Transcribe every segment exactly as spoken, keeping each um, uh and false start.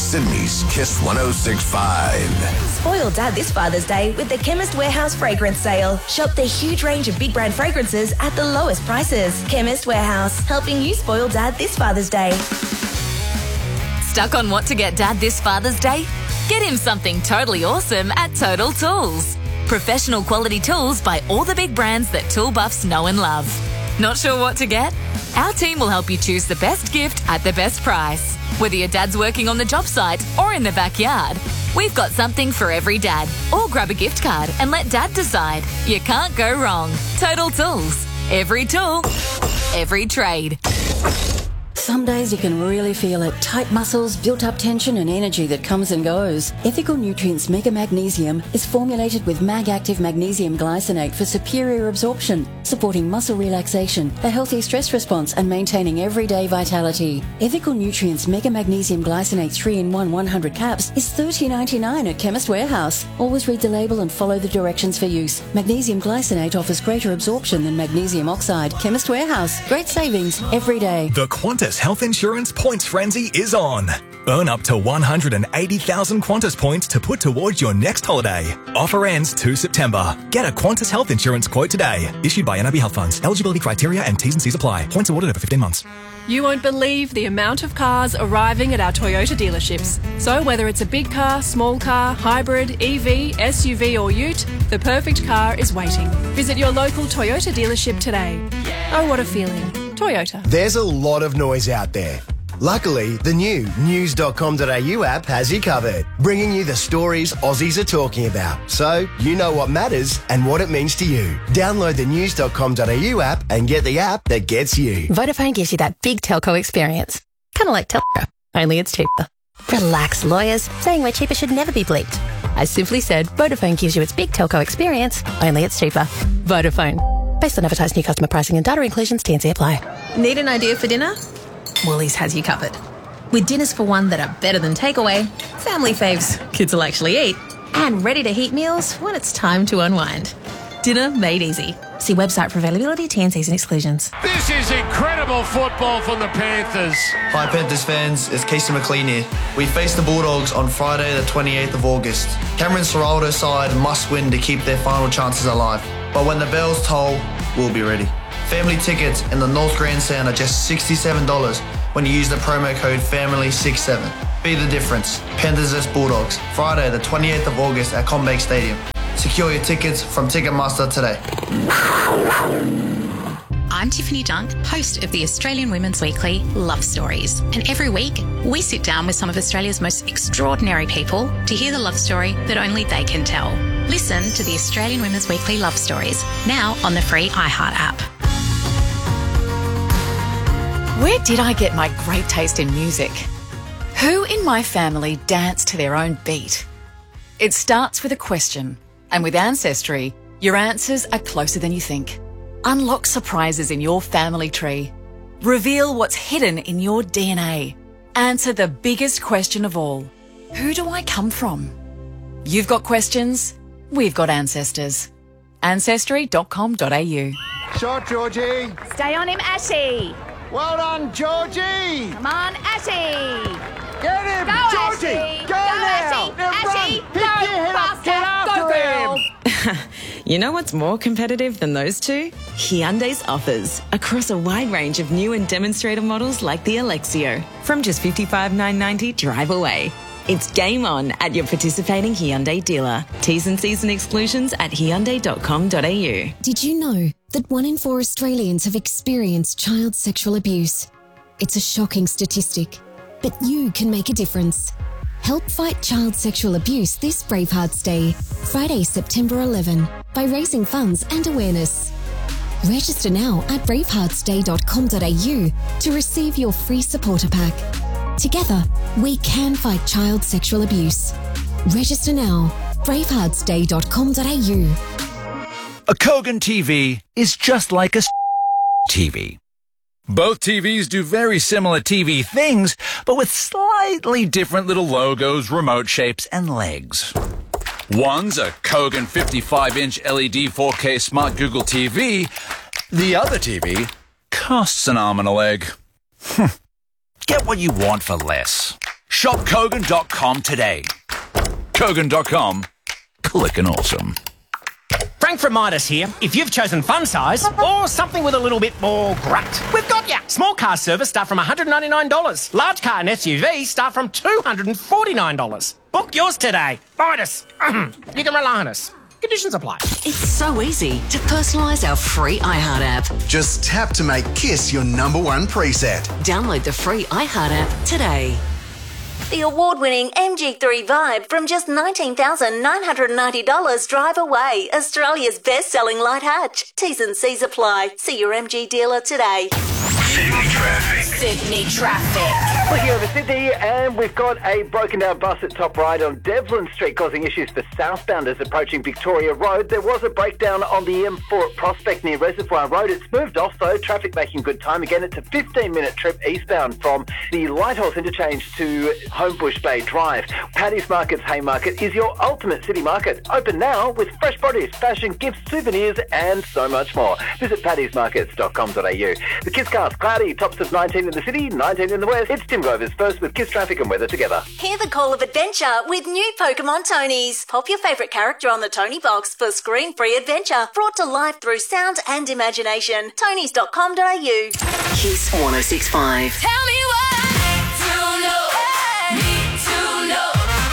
Sydney's Kiss one oh six point five. Spoil Dad this Father's Day with the Chemist Warehouse fragrance sale. Shop the huge range of big brand fragrances at the lowest prices. Chemist Warehouse, helping you spoil Dad this Father's Day. Stuck on what to get Dad this Father's Day? Get him something totally awesome at Total Tools. Professional quality tools by all the big brands that tool buffs know and love. Not sure what to get? Our team will help you choose the best gift at the best price. Whether your dad's working on the job site or in the backyard, we've got something for every dad. Or grab a gift card and let Dad decide. You can't go wrong. Total Tools. Every tool, every trade. Some days you can really feel it. Tight muscles, built-up tension and energy that comes and goes. Ethical Nutrients Mega Magnesium is formulated with Mag-Active Magnesium Glycinate for superior absorption, supporting muscle relaxation, a healthy stress response and maintaining everyday vitality. Ethical Nutrients Mega Magnesium Glycinate three in one one hundred caps is thirty dollars ninety-nine at Chemist Warehouse. Always read the label and follow the directions for use. Magnesium Glycinate offers greater absorption than magnesium oxide. Chemist Warehouse. Great savings every day. The Qantas Health Insurance Points Frenzy is on. Earn up to one hundred eighty thousand Qantas points to put towards your next holiday. Offer ends the second of September. Get a Qantas Health Insurance quote today. Issued by N I B Health Funds. Eligibility criteria and T's and C's apply. Points awarded over fifteen months. You won't believe the amount of cars arriving at our Toyota dealerships. So whether it's a big car, small car, hybrid, E V, S U V or ute, the perfect car is waiting. Visit your local Toyota dealership today. Oh, what a feeling. Toyota. There's a lot of noise out there. Luckily, the new news dot com dot a u app has you covered, bringing you the stories Aussies are talking about, so you know what matters and what it means to you. Download the news dot com dot a u app and get the app that gets you. Vodafone gives you that big telco experience. Kind of like telco, only it's cheaper. Relax, lawyers. Saying we're cheaper should never be bleeped. As simply said, Vodafone gives you its big telco experience, only it's cheaper. Vodafone. Based on advertised new customer pricing and data inclusions, T and C apply. Need an idea for dinner? Woolies has you covered. With dinners for one that are better than takeaway, family faves kids will actually eat, and ready-to-heat meals when it's time to unwind. Dinner made easy. See website for availability, T and Cs and exclusions. This is incredible football from the Panthers. Hi Panthers fans, it's Casey McLean here. We face the Bulldogs on Friday the twenty-eighth of August. Cameron Ciraldo's side must win to keep their final chances alive. But when the bells toll, we'll be ready. Family tickets in the North Grandstand are just sixty-seven dollars when you use the promo code family sixty-seven. Be the difference. Panthers vs Bulldogs, Friday the twenty-eighth of August at CommBank Stadium. Secure your tickets from Ticketmaster today. I'm Tiffany Dunk, host of the Australian Women's Weekly Love Stories. And every week, we sit down with some of Australia's most extraordinary people to hear the love story that only they can tell. Listen to the Australian Women's Weekly Love Stories, now on the free iHeart app. Where did I get my great taste in music? Who in my family danced to their own beat? It starts with a question, and with Ancestry, your answers are closer than you think. Unlock surprises in your family tree. Reveal what's hidden in your D N A. Answer the biggest question of all. Who do I come from? You've got questions, we've got ancestors. ancestry dot com dot a u. Shot, Georgie. Stay on him, Ashy. Well done, Georgie. Come on, Ashy. Get him, Go, Georgie. Ashy. Go, Go, now. Ashy. Now Ashy. run. Go, Pick your head up. Get after Go, girl. him. You know what's more competitive than those two? Hyundai's offers across a wide range of new and demonstrator models like the Alexio. From just fifty-five thousand nine hundred ninety dollars drive away. It's game on at your participating Hyundai dealer. T's and C's and exclusions at hyundai dot com dot a u. Did you know that one in four Australians have experienced child sexual abuse? It's a shocking statistic, but you can make a difference. Help fight child sexual abuse this Bravehearts Day, Friday, September eleventh, by raising funds and awareness. Register now at bravehearts day dot com dot a u to receive your free supporter pack. Together, we can fight child sexual abuse. Register now, bravehearts day dot com dot a u. A Kogan T V is just like a T V. Both T Vs do very similar T V things, but with slightly different little logos, remote shapes, and legs. One's a Kogan fifty-five inch L E D four K Smart Google T V. The other T V costs an arm and a leg. Get what you want for less. Shop Kogan dot com today. Kogan dot com. Clickin' awesome. Frank from Midas here. If you've chosen fun size or something with a little bit more grunt, we've got ya. Small car service start from one hundred ninety-nine dollars. Large car and S U V start from two hundred forty-nine dollars. Book yours today. Midas. You can rely on us. Conditions apply. It's so easy to personalise our free iHeart app. Just tap to make KISS your number one preset. Download the free iHeart app today. The award-winning M G three Vibe from just nineteen thousand nine hundred ninety dollars drive away. Australia's best-selling light hatch. T's and C's apply. See your M G dealer today. Sydney traffic. Sydney traffic. Looking over Sydney, and we've got a broken down bus at top right on Devlin Street, causing issues for southbounders approaching Victoria Road. There was a breakdown on the M four at Prospect near Reservoir Road. It's moved off though, traffic making good time. Again, it's a fifteen minute trip eastbound from the Lighthorse interchange to Homebush Bay Drive. Paddy's Market's Haymarket is your ultimate city market. Open now with fresh produce, fashion, gifts, souvenirs and so much more. Visit paddies markets dot com dot a u. The KISScast, cloudy, tops of nineteen in the city, nineteen in the west. It's Tim Grover's first with KISS traffic and weather together. Hear the call of adventure with new Pokemon Tonys. Pop your favourite character on the Tony box for screen-free adventure, brought to life through sound and imagination. tonys dot com dot a u. KISS one oh six point five. Tell me what to know. Need to know.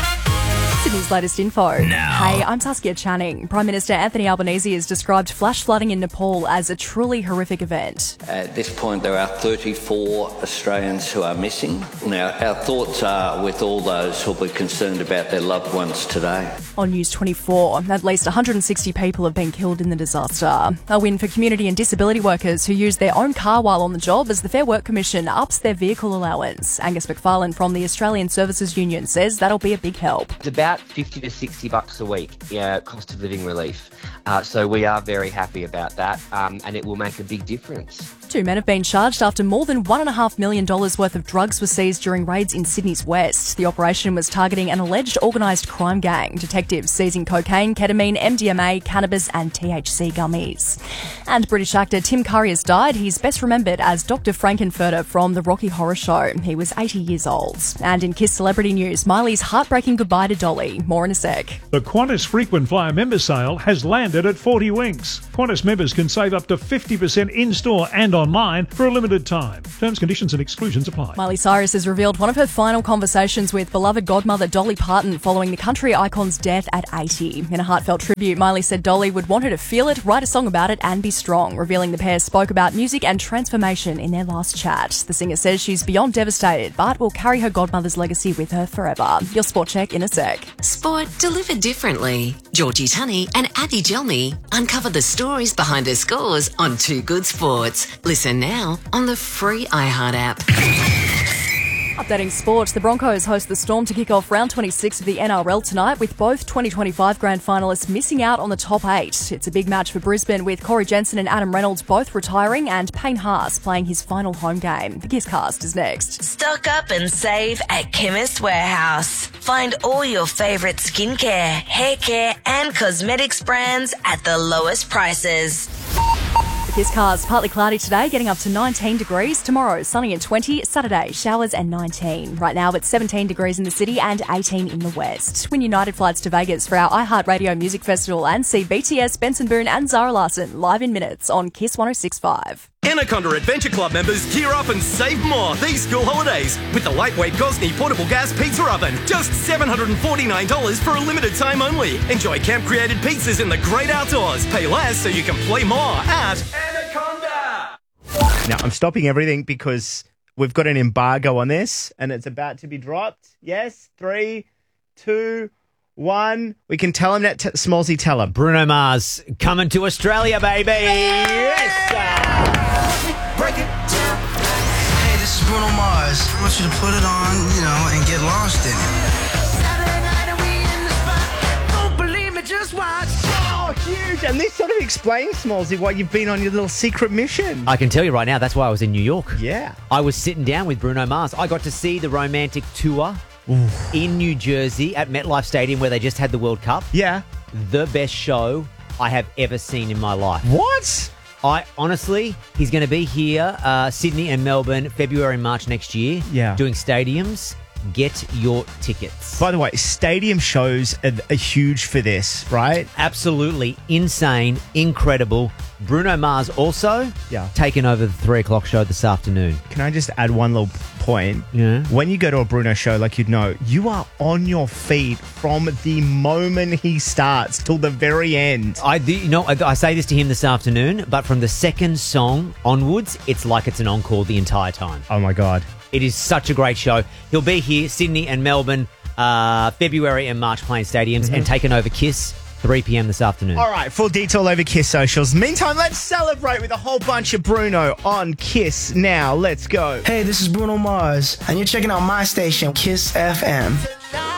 Sydney's latest info. Now. Hey, I'm Saskia Channing. Prime Minister Anthony Albanese has described flash flooding in Nepal as a truly horrific event. At this point, there are thirty-four Australians who are missing. Now, our thoughts are with all those who will be concerned about their loved ones today. On News twenty-four, at least one hundred sixty people have been killed in the disaster. A win for community and disability workers who use their own car while on the job as the Fair Work Commission ups their vehicle allowance. Angus McFarlane from the Australian Services Union says that'll be a big help. It's about fifty to sixty bucks a week, yeah, cost of living relief. Uh, so we are very happy about that, um, and it will make a big difference. Two men have been charged after more than one point five million dollars worth of drugs were seized during raids in Sydney's west. The operation was targeting an alleged organised crime gang. Detectives seizing cocaine, ketamine, M D M A, cannabis and T H C gummies. And British actor Tim Curry has died. He's best remembered as Doctor Frankenfurter from The Rocky Horror Show. He was eighty years old. And in KISS celebrity news, Miley's heartbreaking goodbye to Dolly. More in a sec. The Qantas Frequent Flyer member sale has landed at forty Winks. Qantas members can save up to fifty percent in-store and online for a limited time. Terms, conditions and exclusions apply. Miley Cyrus has revealed one of her final conversations with beloved godmother Dolly Parton following the country icon's death at eighty. In a heartfelt tribute, Miley said Dolly would want her to feel it, write a song about it and be strong, revealing the pair spoke about music and transformation in their last chat. The singer says she's beyond devastated, but will carry her godmother's legacy with her forever. Your sport check in a sec. Sport delivered differently. Georgie Tunney and Abby Gelmy uncover the stories behind her scores on Two Good Sports. Listen now on the free iHeart app. Updating sport, the Broncos host the Storm to kick off round twenty-six of the N R L tonight, with both twenty twenty-five grand finalists missing out on the top eight. It's a big match for Brisbane, with Corey Jensen and Adam Reynolds both retiring and Payne Haas playing his final home game. The KISScast is next. Stock up and save at Chemist Warehouse. Find all your favourite skincare, hair care and cosmetics brands at the lowest prices. The KISScast, partly cloudy today, getting up to nineteen degrees. Tomorrow, sunny and twenty. Saturday, showers and nineteen. Right now, it's seventeen degrees in the city and eighteen in the west. Win United flights to Vegas for our iHeartRadio Music Festival and see B T S, Benson Boone and Zara Larsson live in minutes on KISS one oh six point five. Anaconda Adventure Club members gear up and save more these school holidays with the lightweight Gosney portable gas pizza oven. Just seven hundred forty-nine dollars for a limited time only. Enjoy camp-created pizzas in the great outdoors. Pay less so you can play more at Anaconda. Now, I'm stopping everything because we've got an embargo on this and it's about to be dropped. Yes? Three, two, one. We can tell him that. T- Smallsy, tell him. Bruno Mars coming to Australia, baby. Yes! Break it down. Hey, this is Bruno Mars. I want you to put it on, you know, and get lost in it. Saturday night and we in the spot. Don't believe me, just watch. Oh, huge. And this sort of explains, Smallsy, why you've been on your little secret mission. I can tell you right now, that's why I was in New York. Yeah. I was sitting down with Bruno Mars. I got to see the romantic tour Oof. in New Jersey at MetLife Stadium where they just had the World Cup. Yeah. The best show I have ever seen in my life. What? I honestly, he's going to be here, uh, Sydney and Melbourne, February and March next year, yeah. doing stadiums. Get your tickets. By the way, stadium shows are, are huge for this, right? Absolutely insane, incredible. Bruno Mars also yeah. taking over the three o'clock show this afternoon. Can I just add one little point? Yeah. When you go to a Bruno show, like you'd know, you are on your feet from the moment he starts till the very end. I, you know, I, I say this to him this afternoon, but from the second song onwards, it's like it's an encore the entire time. Oh my God. It is such a great show. He'll be here, Sydney and Melbourne, uh, February and March playing stadiums mm-hmm. and taking over KISS, three p.m. this afternoon. All right, full detail over KISS socials. Meantime, let's celebrate with a whole bunch of Bruno on KISS now. Let's go. Hey, this is Bruno Mars, and you're checking out my station, KISS F M.